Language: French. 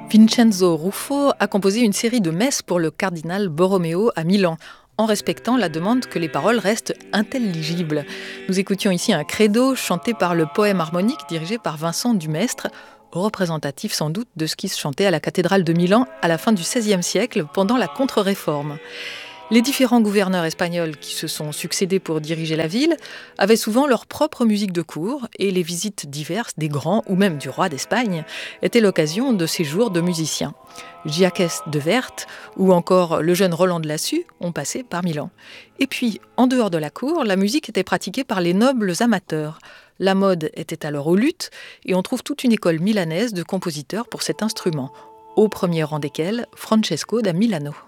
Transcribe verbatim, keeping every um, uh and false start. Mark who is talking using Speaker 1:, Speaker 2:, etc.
Speaker 1: Vincenzo Ruffo a composé une série de messes pour le cardinal Borromeo à Milan, en respectant la demande que les paroles restent intelligibles. Nous écoutions ici un credo chanté par le poème harmonique dirigé par Vincent Dumestre, représentatif sans doute de ce qui se chantait à la cathédrale de Milan à la fin du seizième siècle, pendant la Contre-Réforme. Les différents gouverneurs espagnols qui se sont succédés pour diriger la ville avaient souvent leur propre musique de cour et les visites diverses des grands ou même du roi d'Espagne étaient l'occasion de séjours de musiciens. Giaques de Wert ou encore le jeune Roland de Lassus ont passé par Milan. Et puis, en dehors de la cour, la musique était pratiquée par les nobles amateurs. La mode était alors au luth et on trouve toute une école milanaise de compositeurs pour cet instrument, au premier rang desquels Francesco da Milano.